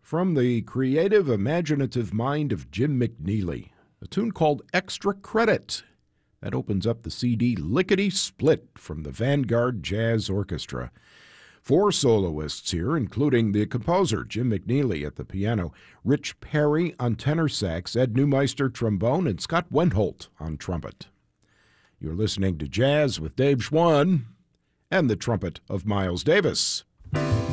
From the creative, imaginative mind of Jim McNeely, a tune called Extra Credit. That opens up the CD Lickety Split from the Vanguard Jazz Orchestra. 4 soloists here, including the composer, Jim McNeely, at the piano, Rich Perry on tenor sax, Ed Neumeister trombone, and Scott Wendholt on trumpet. You're listening to Jazz with Dave Schwann and the trumpet of Miles Davis.